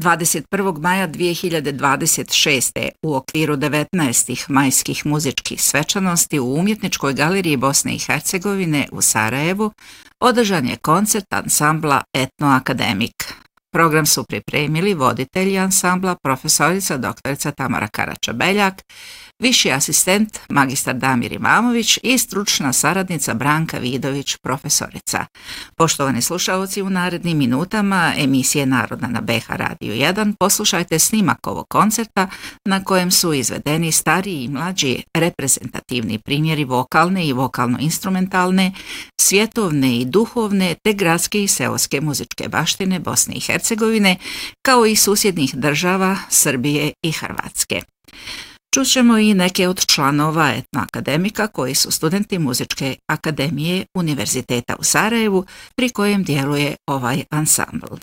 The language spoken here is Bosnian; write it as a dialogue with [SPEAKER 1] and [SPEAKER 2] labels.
[SPEAKER 1] 21. maja 2026. u okviru 19. majskih muzičkih svečanosti u Umjetničkoj galeriji Bosne i Hercegovine u Sarajevu održan je koncert ansambla Etno Akademik. Program su pripremili voditelji ansambla profesorica doktorica Tamara Karača-Beljak, viši asistent magistar Damir Imamović i stručna saradnica Branka Vidović, profesorica. Poštovani slušalci, u narednim minutama emisije Narodna na BH Radio 1 poslušajte snimak ovog koncerta na kojem su izvedeni stariji i mlađi reprezentativni primjeri vokalne i vokalno-instrumentalne, svjetovne i duhovne te gradske i seoske muzičke baštine Bosne i Hercegovine, kao i susjednih država Srbije i Hrvatske. Čućemo i neke od članova Etno Akademika koji su studenti Muzičke akademije Univerziteta u Sarajevu, pri kojem djeluje ovaj ansambl.